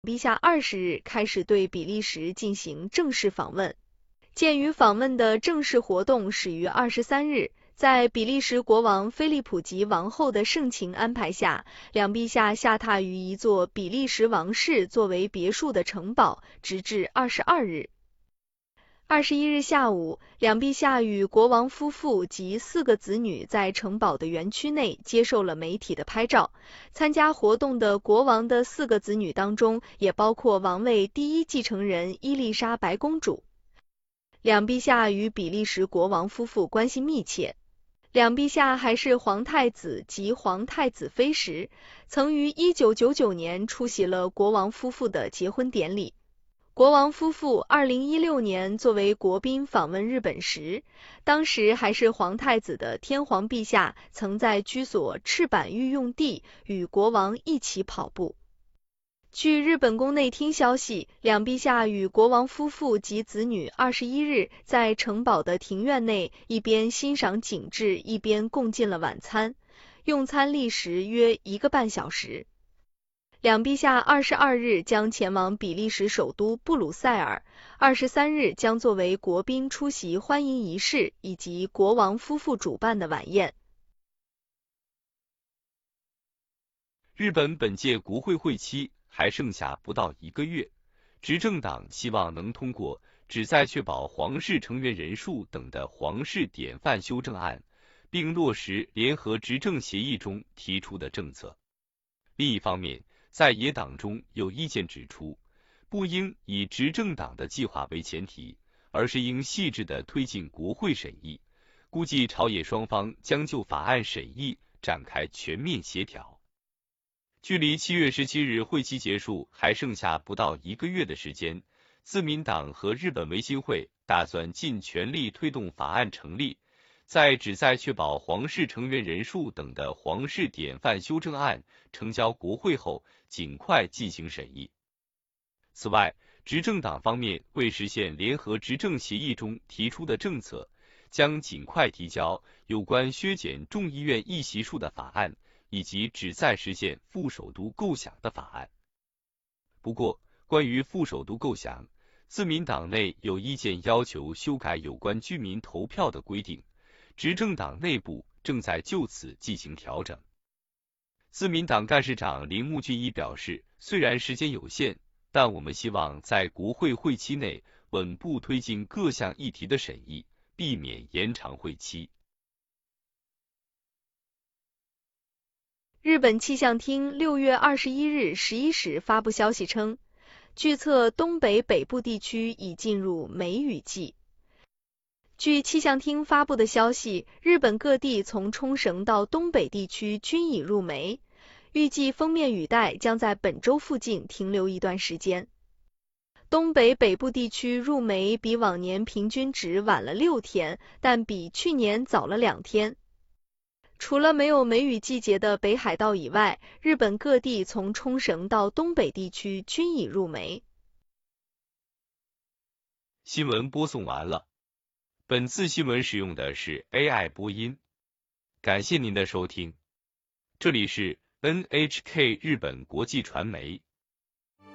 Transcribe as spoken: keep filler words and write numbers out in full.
陛下二十日开始对比利时进行正式访问。鉴于访问的正式活动始于二十三日，在比利时国王菲利普及王后的盛情安排下，两陛下下榻于一座比利时王室作为别墅的城堡，直至二十二日。二十一日下午，两陛下与国王夫妇及四个子女在城堡的园区内接受了媒体的拍照。参加活动的国王的四个子女当中，也包括王位第一继承人伊丽莎白公主。两陛下与比利时国王夫妇关系密切。两陛下还是皇太子及皇太子妃时，曾于一九九九年出席了国王夫妇的结婚典礼。国王夫妇二零一六年作为国宾访问日本时，当时还是皇太子的天皇陛下曾在居所赤坂御用地与国王一起跑步。据日本宫内厅消息，两陛下与国王夫妇及子女二十一日在城堡的庭院内一边欣赏景致，一边共进了晚餐，用餐历时约一个半小时。两陛下二十二日将前往比利时首都布鲁塞尔，二十三日将作为国宾出席欢迎仪式以及国王夫妇主办的晚宴。 日本本届国会会期还剩下不到一个月，执政党希望能通过旨在确保皇室成员人数等的皇室典范修正案，并落实联合执政协议中提出的政策。另一方面，在野党中有意见指出，不应以执政党的计划为前提，而是应细致地推进国会审议。估计朝野双方将就法案审议展开全面协调。距离七月十七日会期结束还剩下不到一个月的时间，自民党和日本维新会打算尽全力推动法案成立，在旨在确保皇室成员人数等的皇室典范修正案呈交国会后，尽快进行审议。此外，执政党方面为实现联合执政协议中提出的政策，将尽快提交有关削减众议院议席数的法案，以及旨在实现副首都构想的法案。不过，关于副首都构想，自民党内有意见要求修改有关居民投票的规定，执政党内部正在就此进行调整。自民党干事长铃木俊一表示，虽然时间有限，但我们希望在国会会期内稳步推进各项议题的审议，避免延长会期。 日本气象厅六月二十一日十一时发布消息称，据测东北北部地区已进入梅雨季。据气象厅发布的消息，日本各地从冲绳到东北地区均已入梅，预计锋面雨带将在本周附近停留一段时间。东北北部地区入梅比往年平均值晚了六天，但比去年早了两天。除了没有梅雨季节的北海道以外，日本各地从冲绳到东北地区均已入梅。 新闻播送完了。本次新闻使用的是 A I 播音，感谢您的收听。这里是 N H K 日本国际传媒。